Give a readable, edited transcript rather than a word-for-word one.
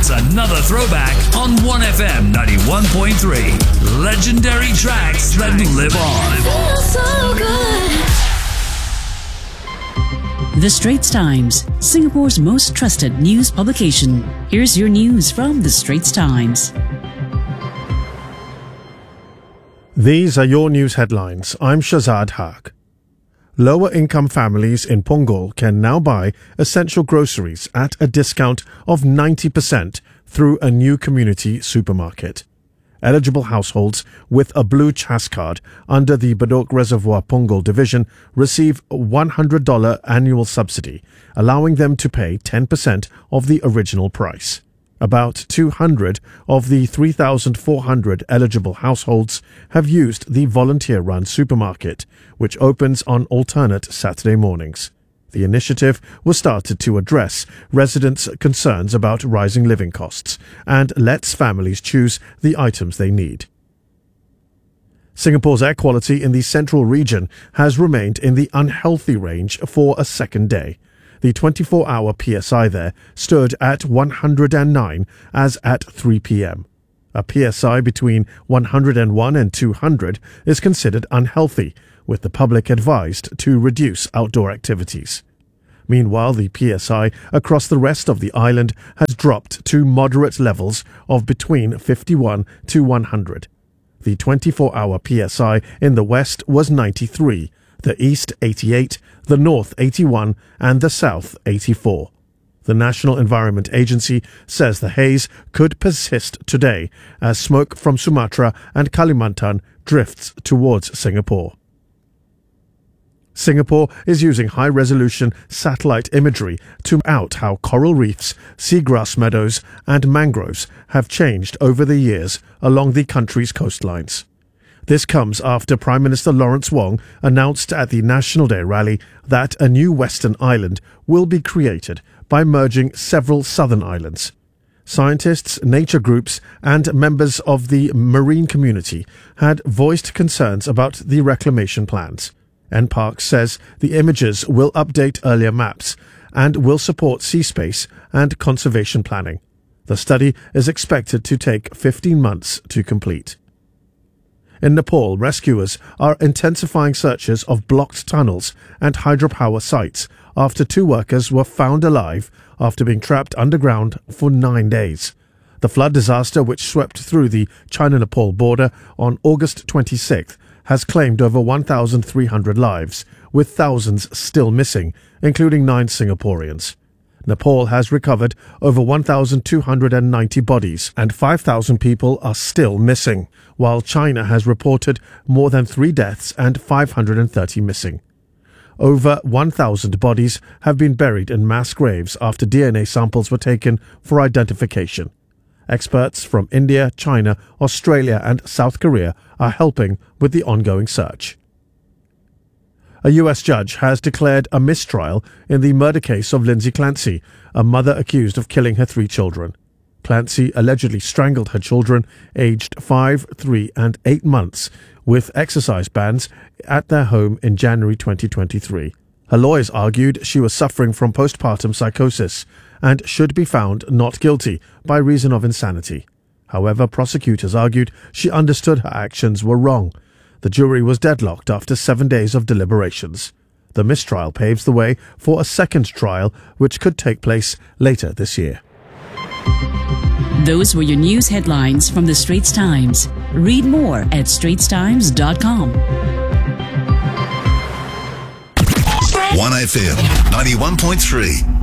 It's another throwback on 1FM 91.3. Legendary tracks that live on. The Straits Times, Singapore's most trusted news publication. Here's your news from The Straits Times. These are your news headlines. I'm Shazad Haq. Lower-income families in Punggol can now buy essential groceries at a discount of 90% through a new community supermarket. Eligible households with a Blue CHAS card under the Bedok Reservoir Punggol division receive a $100 annual subsidy, allowing them to pay 10% of the original price. About 200 of the 3,400 eligible households have used the volunteer-run supermarket, which opens on alternate Saturday mornings. The initiative was started to address residents' concerns about rising living costs and lets families choose the items they need. Singapore's air quality in the central region has remained in the unhealthy range for a second day. The 24-hour PSI there stood at 109 as at 3 p.m. A PSI between 101 and 200 is considered unhealthy, with the public advised to reduce outdoor activities. Meanwhile, the PSI across the rest of the island has dropped to moderate levels of between 51 to 100. The 24-hour PSI in the west was 93, the east 88, the north 81 and the south 84. The National Environment Agency says the haze could persist today as smoke from Sumatra and Kalimantan drifts towards Singapore. Singapore is using high-resolution satellite imagery to map out how coral reefs, seagrass meadows and mangroves have changed over the years along the country's coastlines. This comes after Prime Minister Lawrence Wong announced at the National Day rally that a new western island will be created by merging several southern islands. Scientists, nature groups and members of the marine community had voiced concerns about the reclamation plans. NParks says the images will update earlier maps and will support sea space and conservation planning. The study is expected to take 15 months to complete. In Nepal, rescuers are intensifying searches of blocked tunnels and hydropower sites after 2 workers were found alive after being trapped underground for 9 days. The flood disaster, which swept through the China-Nepal border on August 26th, has claimed over 1,300 lives, with thousands still missing, including 9 Singaporeans. Nepal has recovered over 1,290 bodies and 5,000 people are still missing, while China has reported more than 3 deaths and 530 missing. Over 1,000 bodies have been buried in mass graves after DNA samples were taken for identification. Experts from India, China, Australia and South Korea are helping with the ongoing search. A U.S. judge has declared a mistrial in the murder case of Lindsay Clancy, a mother accused of killing her 3 children. Clancy allegedly strangled her children, aged 5, 3 and 8 months, with exercise bands at their home in January 2023. Her lawyers argued she was suffering from postpartum psychosis and should be found not guilty by reason of insanity. However, prosecutors argued she understood her actions were wrong. The jury was deadlocked after 7 days of deliberations. The mistrial paves the way for a second trial, which could take place later this year. Those were your news headlines from The Straits Times. Read more at straitstimes.com. 1FM 91.3